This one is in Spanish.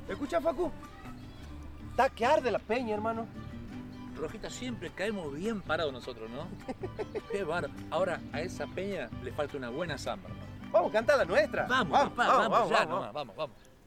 Escucha, Facu. Está que arde la peña, hermano. Rojita, siempre caemos bien parados nosotros, ¿no? Qué bárbaro. Ahora, a esa peña le falta una buena samba, ¿no? Vamos a cantar la nuestra. Vamos, papá, vamos, ya nomás, vamos.